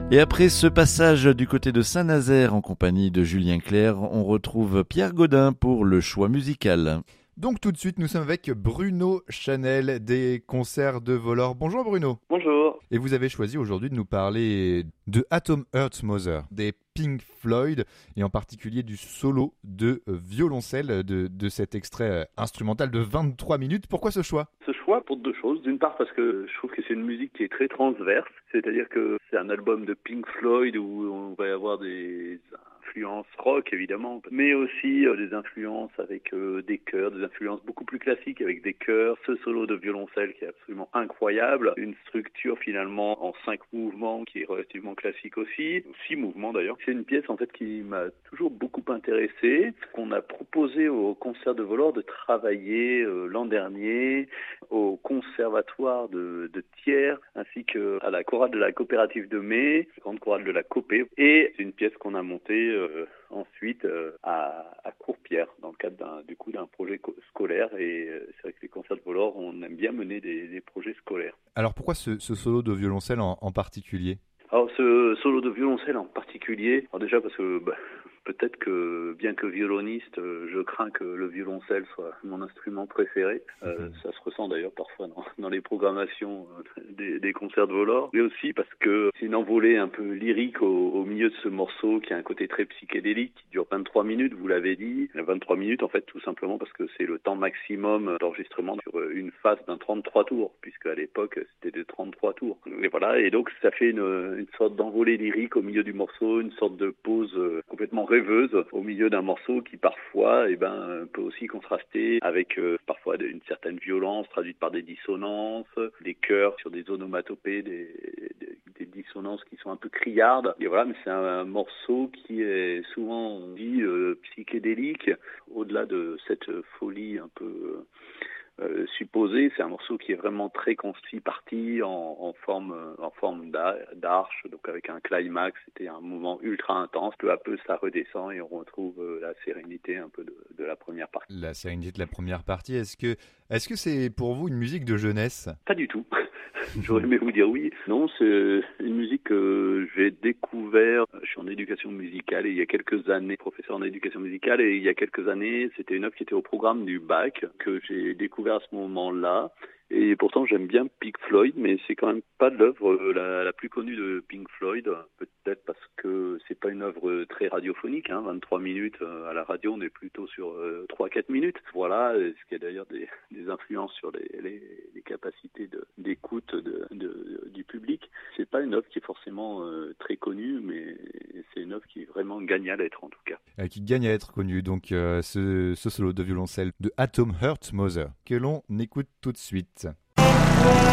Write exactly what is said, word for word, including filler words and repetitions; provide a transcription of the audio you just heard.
Et après ce passage du côté de Saint-Nazaire en compagnie de Julien Clerc, on retrouve Pierre Gaudin pour le choix musical. Donc tout de suite, nous sommes avec Bruno Chanel des Concerts de Vollore. Bonjour Bruno. Bonjour. Et vous avez choisi aujourd'hui de nous parler de Atom Heart Mother, des Pink Floyd, et en particulier du solo de violoncelle de, de cet extrait instrumental de vingt-trois minutes. Pourquoi ce choix ? Ce choix pour deux choses. D'une part parce que je trouve que c'est une musique qui est très transverse, c'est-à-dire que c'est un album de Pink Floyd où on va y avoir des influences rock évidemment, mais aussi euh, des influences avec euh, des chœurs, des influences beaucoup plus classiques avec des chœurs, ce solo de violoncelle qui est absolument incroyable, une structure finalement en cinq mouvements qui est relativement classique aussi, six mouvements d'ailleurs. C'est une pièce en fait qui m'a toujours beaucoup intéressé, qu'on a proposé au concert de Vollore de travailler euh, l'an dernier au conservatoire de, de Thiers ainsi qu'à la chorale de la coopérative de Mai, grande chorale de la Copé, et c'est une pièce qu'on a montée euh, Euh, ensuite euh, à, à Courpierre dans le cadre d'un, du coup, d'un projet co- scolaire et euh, c'est vrai que les concerts de Vollore on aime bien mener des, des projets scolaires. Alors pourquoi ce, ce solo de violoncelle en, en particulier ? Alors ce solo de violoncelle en particulier, alors déjà parce que bah, peut-être que bien que violoniste, je crains que le violoncelle soit mon instrument préféré. Euh, ça se ressent d'ailleurs parfois dans, dans les programmations des, des concerts de Vollore. Mais aussi parce que c'est une envolée un peu lyrique au, au milieu de ce morceau qui a un côté très psychédélique, qui dure vingt-trois minutes, vous l'avez dit. vingt-trois minutes en fait tout simplement parce que c'est le temps maximum d'enregistrement sur une phase d'un trente-trois tours, puisque à l'époque c'était de trente-trois tours. Et voilà, et donc ça fait une, une sorte d'envolée lyrique au milieu du morceau, une sorte de pause complètement rêveuse au milieu d'un morceau qui parfois eh ben, peut aussi contraster avec euh, parfois une certaine violence traduite par des dissonances, des chœurs sur des onomatopées, des, des, des dissonances qui sont un peu criardes. Et voilà, mais c'est un, un morceau qui est souvent dit euh, psychédélique, au-delà de cette folie un peu... Euh, Euh, supposé, c'est un morceau qui est vraiment très concis parti en, en forme en forme d'arche, donc avec un climax, c'était un mouvement ultra intense, peu à peu ça redescend et on retrouve euh, la sérénité un peu de, de la première partie. La sérénité de la première partie, est-ce que est-ce que c'est pour vous une musique de jeunesse ? Pas du tout. J'aurais aimé vous dire oui. Non, c'est une musique que j'ai découvert. Je suis en éducation musicale et il y a quelques années, professeur en éducation musicale, et il y a quelques années, c'était une œuvre qui était au programme du bac que j'ai découvert à ce moment-là. Et pourtant, j'aime bien Pink Floyd, mais c'est quand même pas l'œuvre la, la plus connue de Pink Floyd. Peut-être parce que c'est pas une œuvre très radiophonique, hein, vingt-trois minutes à la radio, on est plutôt sur euh, trois à quatre minutes. Voilà, ce qui a d'ailleurs des, des influences sur les, les, les capacités de, d'écoute de, de, de, du public. C'est pas une œuvre qui est forcément euh, très connue, mais c'est une œuvre qui vraiment gagne à l'être en tout cas. Euh, qui gagne à être connue, donc euh, ce, ce solo de violoncelle de Atom Heart Mother, que l'on écoute tout de suite.